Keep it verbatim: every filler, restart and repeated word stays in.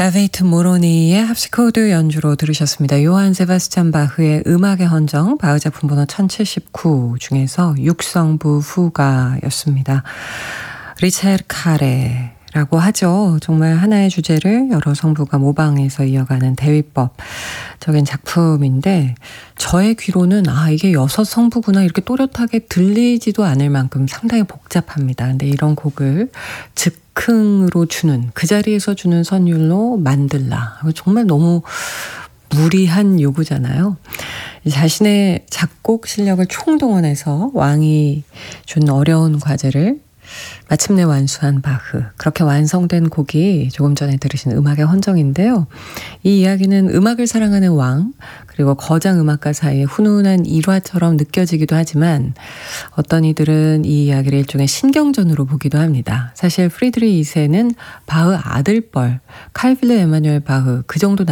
다비드 모로니의 합시코드 연주로 들으셨습니다. 요한 세바스찬 바흐의 음악의 헌정, 바흐 작품 번호 천칠십구 중에서 육성부 후가였습니다. 리체르 카레라고 하죠. 정말 하나의 주제를 여러 성부가 모방해서 이어가는 대위법적인 작품인데 저의 귀로는 아 이게 여섯 성부구나 이렇게 또렷하게 들리지도 않을 만큼 상당히 복잡합니다. 근데 이런 곡을 즉흥으로 주는 그 자리에서 주는 선율로 만들라. 정말 너무 무리한 요구잖아요. 자신의 작곡 실력을 총동원해서 왕이 준 어려운 과제를 마침내 완수한 바흐. 그렇게 완성된 곡이 조금 전에 들으신 음악의 헌정인데요. 이 이야기는 음악을 사랑하는 왕 그리고 거장 음악가 사이의 훈훈한 일화처럼 느껴지기도 하지만 어떤 이들은 이 이야기를 일종의 신경전으로 보기도 합니다. 사실 프리드리히 이 세는 바흐 아들뻘 칼 빌름 에마누엘 바흐 그 정도